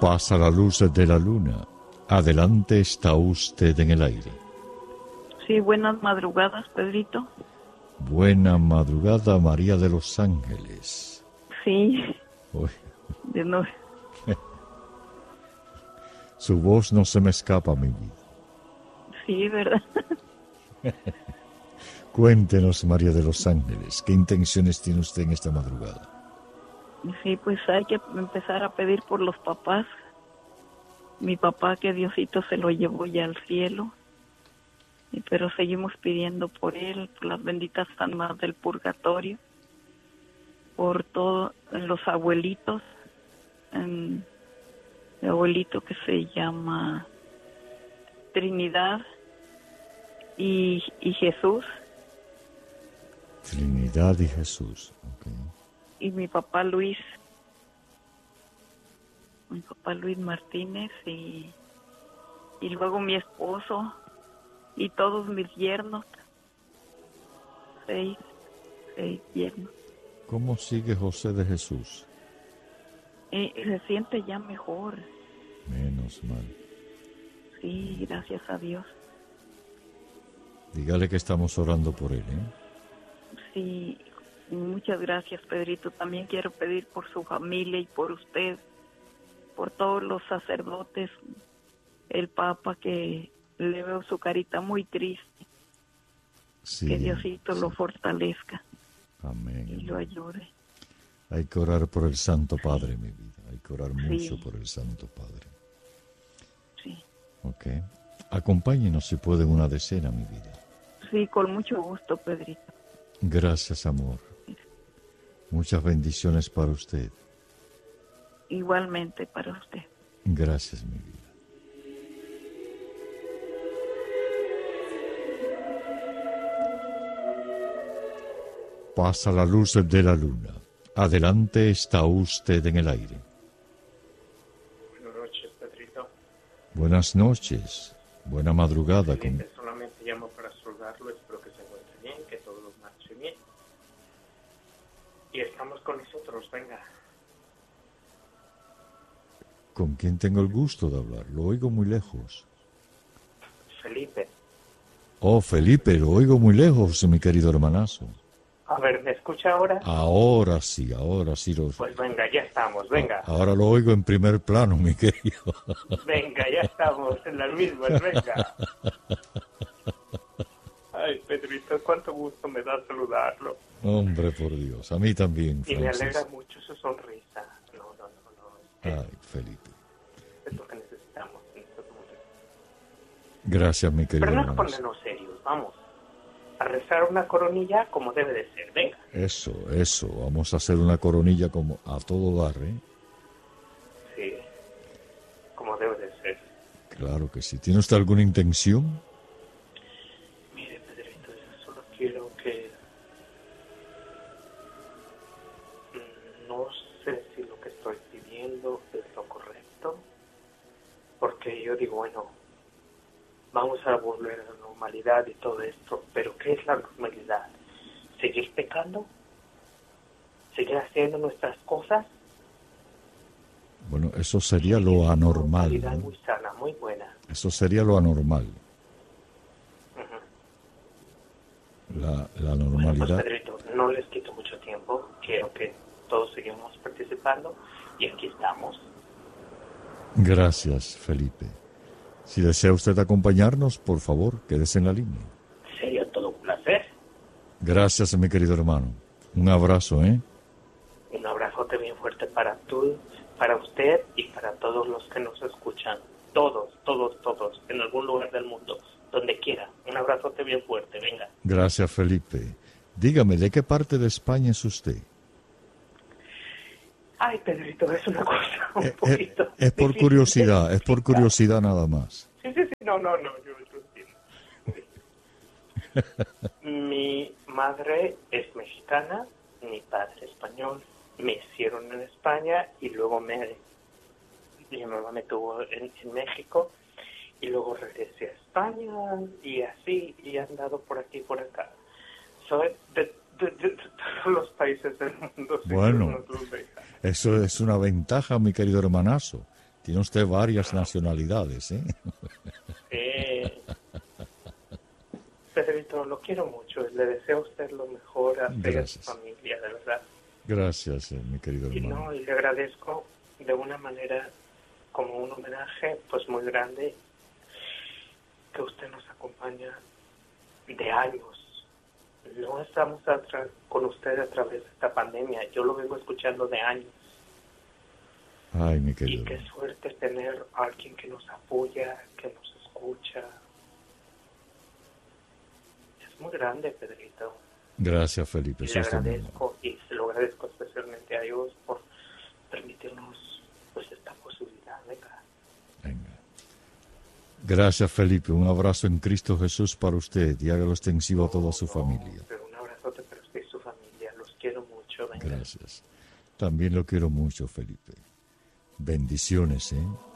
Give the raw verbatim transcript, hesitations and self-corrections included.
Pasa la luz de la luna. Adelante, está usted en el aire. Sí, buenas madrugadas, Pedrito. Buena madrugada, María de los Ángeles. Sí. Uy. De nuevo. Su voz no se me escapa, mi vida. Sí, ¿verdad? Cuéntenos, María de los Ángeles, ¿qué intenciones tiene usted en esta madrugada? Sí, pues hay que empezar a pedir por los papás. Mi papá, que Diosito se lo llevó ya al cielo. Pero seguimos pidiendo por él, por las benditas almas del purgatorio, por todos los abuelitos. El abuelito que se llama Trinidad y, y Jesús. Trinidad y Jesús. Okay. Y mi papá Luis. Mi papá Luis Martínez y, y luego mi esposo y todos mis yernos. Seis, seis yernos. ¿Cómo sigue José de Jesús? Eh, se siente ya mejor. Menos mal. Sí, gracias a Dios. Dígale que estamos orando por él, ¿eh? Sí, muchas gracias, Pedrito. También quiero pedir por su familia y por usted, por todos los sacerdotes, el Papa, que le veo su carita muy triste. Sí, que Diosito sí. lo fortalezca. Amén. Y lo ayude. Hay que orar por el Santo Padre, mi vida. Hay que orar Sí. mucho por el Santo Padre. Sí. Ok. Acompáñenos si puede una decena, mi vida. Sí, con mucho gusto, Pedrito. Gracias, amor. Muchas bendiciones para usted. Igualmente para usted. Gracias, mi vida. Pasa la luz de la luna. Adelante, está usted en el aire. Buenas noches, Pedrito. Buenas noches. Buena madrugada. Con... Solamente llamo para saludarlo. Espero que se encuentre bien, que todo lo marche bien. Y estamos con nosotros, venga. ¿Con quién tengo el gusto de hablar? Lo oigo muy lejos. Felipe. Oh, Felipe, lo oigo muy lejos, mi querido hermanazo. A ver, ¿me escucha ahora? Ahora sí, ahora sí lo... Pues venga, ya estamos, venga. Ahora lo oigo en primer plano, mi querido. Venga, ya estamos en las mismas, venga. Ay, Pedrito, cuánto gusto me da saludarlo. Hombre, por Dios, a mí también, Y me Francis. alegra mucho su sonrisa. No, no, no, no. Es, que Ay, Felipe. es lo que necesitamos en estos momentos. Gracias, mi querido Pero no hermanazo. ponernos serios, vamos. A rezar una coronilla como debe de ser, venga. Eso, eso. Vamos a hacer una coronilla como a todo dar, ¿eh? Sí, como debe de ser. Claro que sí. ¿Tiene usted alguna intención? Mire, Pedrito, yo solo quiero que... No sé si lo que estoy pidiendo es lo correcto, porque yo digo, bueno, vamos a volver a la normalidad y todo esto, pero ¿qué es la normalidad? ¿Seguir pecando? ¿Seguir haciendo nuestras cosas? Bueno, eso sería lo anormal, Una normalidad ¿no? muy sana, muy buena. Eso sería lo anormal. Ujú. La, la Bueno, pues normalidad. Pedrito, no les quito mucho tiempo, quiero que todos seguimos participando y aquí estamos. Gracias, Felipe. Si desea usted acompañarnos, por favor, quédese en la línea. Sería todo un placer. Gracias, mi querido hermano. Un abrazo, ¿eh? Un abrazote bien fuerte para tú, para usted y para todos los que nos escuchan. Todos, todos, todos, en algún lugar del mundo, donde quiera. Un abrazote bien fuerte, venga. Gracias, Felipe. Dígame, ¿de qué parte de España es usted? Ay, Pedrito, es una cosa un Eh, poquito... eh, es por difícil curiosidad, de es por explicar. curiosidad nada más. Sí, sí, sí, no, no, no, yo lo entiendo. Mi madre es mexicana, mi padre español. Me hicieron en España y luego me, mi mamá me tuvo en, en México y luego regresé a España y así, y he andado por aquí y por acá. Soy de, de, de, de todos los países del mundo. Si Bueno, Dios nos los deja. eso es una ventaja, mi querido hermanazo. Tiene usted varias nacionalidades, ¿eh? Sí. Pedrito, lo quiero mucho. Le deseo a usted lo mejor a usted y a su familia, de verdad. Gracias, eh, mi querido hermano. Y no, y le agradezco de una manera como un homenaje, pues muy grande, que usted nos acompaña de años. No estamos atra- con usted a través de esta pandemia. Yo lo vengo escuchando de años. Ay, mi querido. Y qué suerte tener a alguien que nos apoya, que nos escucha. Es muy grande, Pedrito. Gracias, Felipe. Y le agradezco, y se lo agradezco especialmente a Dios por permitirnos pues esta posibilidad. Venga. Venga. Gracias, Felipe. Un abrazo en Cristo Jesús para usted y hágalo extensivo No, a toda su no, familia. Pero un abrazote para usted y su familia. Los quiero mucho. Venga. Gracias. También lo quiero mucho, Felipe. Bendiciones, ¿eh?